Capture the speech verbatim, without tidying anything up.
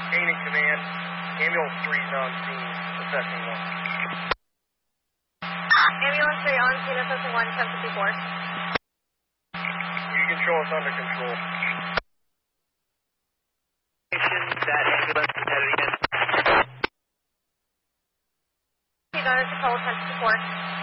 Gaining command. Ambulance three is on scene. Assessing one. Ambulance three on scene. Assessing one. ten fifty-four. You can show us under control. That ambulance is headed again. You got it to call ten fifty-four.